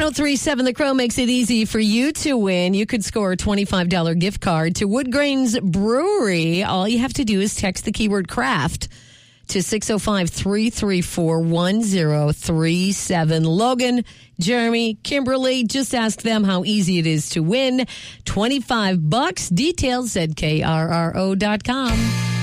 1037 The Crow makes it easy for you to win. You could score a $25 gift card to Wood Grains Brewery. All you have to do is text the keyword craft to 605-334-1037. Logan, Jeremy, Kimberly, just ask them how easy it is to win. $25. Details at krro.com.